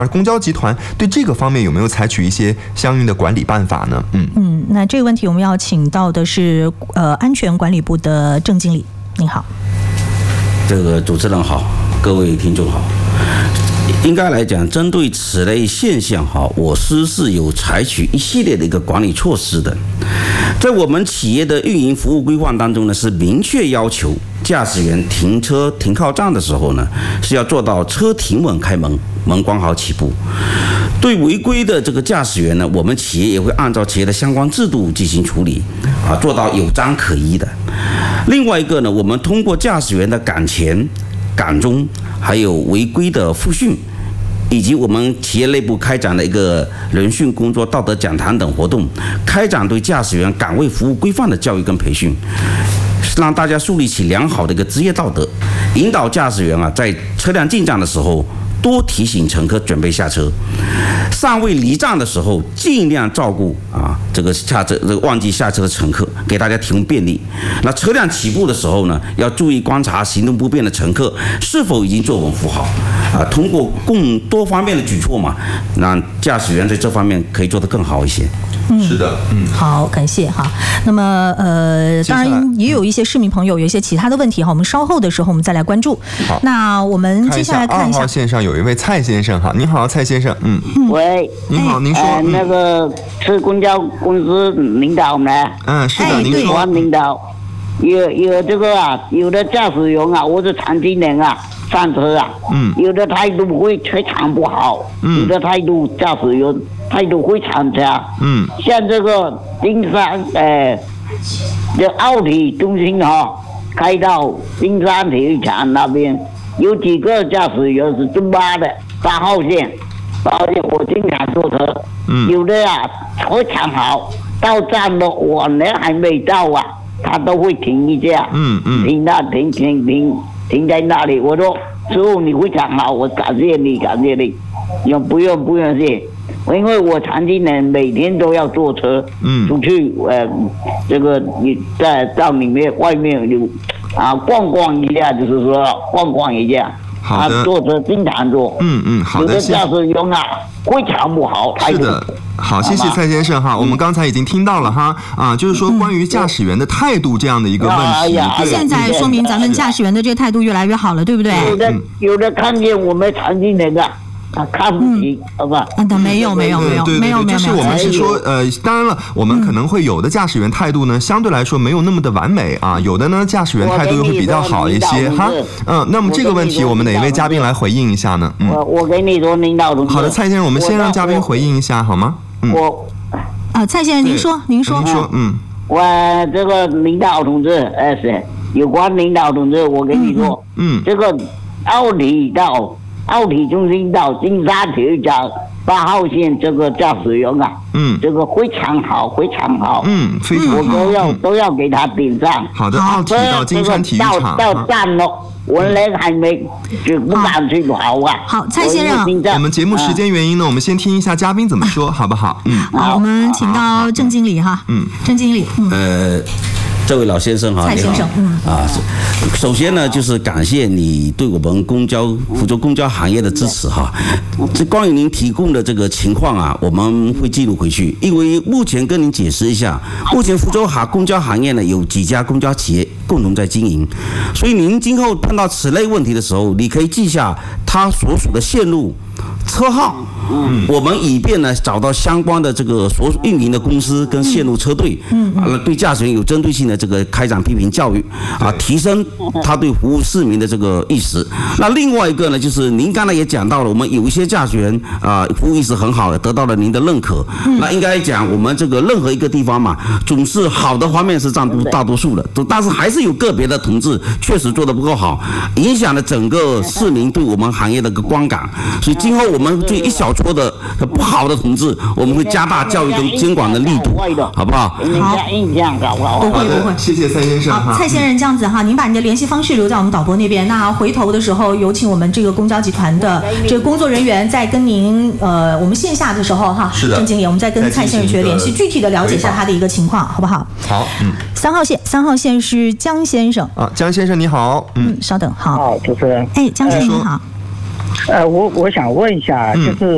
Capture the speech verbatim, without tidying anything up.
而公交集团对这个方面有没有采取一些相应的管理办法呢？嗯嗯，那这个问题我们要请到的是呃安全管理部的郑经理，您好。 这个主持人好，各位听众好。应该来讲，针对此类现象哈，我司是有采取一系列的一个管理措施的。在我们企业的运营服务规范当中呢，是明确要求驾驶员停车停靠站的时候呢，是要做到车停稳开门，门关好起步。对违规的这个驾驶员呢，我们企业也会按照企业的相关制度进行处理，啊，做到有章可依的。另外一个呢，我们通过驾驶员的岗前、岗中，还有违规的复训，以及我们企业内部开展的一个人训工作、道德讲坛等活动，开展对驾驶员岗位服务规范的教育跟培训，让大家树立起良好的一个职业道德，引导驾驶员啊，在车辆进站的时候多提醒乘客准备下车，尚未离站的时候尽量照顾啊这个下车这个忘记下车的乘客，给大家提供便利。那车辆起步的时候呢，要注意观察行动不便的乘客是否已经坐稳扶好啊。通过更多方面的举措嘛，让驾驶员在这方面可以做得更好一些。 嗯， 是的，嗯， 好，感谢哈。那么呃，当然也有一些市民朋友有一些其他的问题哈，我们稍后的时候我们再来关注。 好， 那我们接下来看一下。 二号线上有一位蔡先生哈，您好，蔡先生，嗯， 喂， 您好，您说， 呃，那个是公交公司领导呢？ 嗯，是的，您说， 领导，有有这个啊，有的驾驶员啊，或者残疾人啊，上车啊，嗯，有的态度会非常不好，嗯，有的态度驾驶员态度非常差，嗯，像这个金山呃，这奥体中心哈、哦，开到金山体育场那边，有几个驾驶员是中巴的八号线，八号线我经常坐车，嗯，有的呀、啊、非常好，到站了我人还没到啊，他都会停一下，嗯嗯，停那停停停停在那里，我说师傅你非常好，我感谢你感谢你，用不用不用谢。因为我残疾人每天都要坐车，嗯，出去呃，这个你在到里面外面有啊逛逛一下，就是说逛逛一下。 好的。 啊，坐车经常坐。 嗯嗯，好的。 有的驾驶员啊非常不好。 是的。好，谢谢蔡先生哈。我们刚才已经听到了哈啊，就是说关于驾驶员的态度这样的一个问题。 嗯、现在说明咱们驾驶员的这个态度越来越好了，对不对？ 有的有的看见我们残疾人啊。啊，看不起，好吧？ 嗯，没有，没有，没有，没有，没有。 就是我们是说，呃，当然了，我们可能会有的驾驶员态度呢，相对来说没有那么的完美啊，有的呢驾驶员态度又会比较好一些哈。嗯，那么这个问题，我们哪位嘉宾来回应一下呢？嗯， 我我给你说，领导同志。 好的，蔡先生，我们先让嘉宾回应一下好吗？ 嗯。我啊，蔡先生，您说，您说。 您说，嗯。 我这个领导同志，呃，是有关领导同志，我跟你说，嗯，这个奥体到。奥体中心到金沙体育场八号线这个驾驶员啊，嗯，这个非常好，非常好， 嗯，非常好， 我都要、嗯、都要给他点赞。 好的，奥体到金山体育场， 到到站了，我人还没就不敢去跑啊。 好，蔡先生， 我们节目时间原因呢，我们先听一下嘉宾怎么说，好不好？嗯， 好，我们请到郑经理哈，嗯，郑经理，嗯， 呃。这位老先生哈， 蔡先生，嗯啊，首先呢，就是感谢你对我们公交福州公交行业的支持哈。这关于您提供的这个情况啊，我们会记录回去，因为目前跟您解释一下，目前福州哈公交行业呢有几家公交企业共同在经营，所以您今后碰到此类问题的时候，你可以记下它所属的线路、车号。嗯，我们以便呢找到相关的这个所运营的公司跟线路车队，嗯，啊，对驾驶员有针对性的这个开展批评教育，啊，提升他对服务市民的这个意识。那另外一个呢，就是您刚才也讲到了，我们有一些驾驶员啊，服务意识很好的，得到了您的认可。嗯、那应该讲，我们这个任何一个地方嘛，总是好的方面是占大多数的，但是还是有个别的同志确实做得不够好，影响了整个市民对我们行业的个观感。所以今后我们对一小撮的不好的同志，我们会加大教育跟监管的力度，好不好？ 好，不会不会， 谢谢蔡先生。 好，蔡先生这样子哈，您把你的联系方式留在我们导播那边，那回头的时候有请我们这个公交集团的这个工作人员再跟您呃，我们线下的时候哈，郑经理，我们再跟蔡先生学联系，具体的了解一下他的一个情况，好不好？ 好，嗯。 三号线，三号线是江先生啊，江先生你好， 嗯，稍等，好， 好，主持人， 哎，江先生你好。 呃，我我想问一下，就是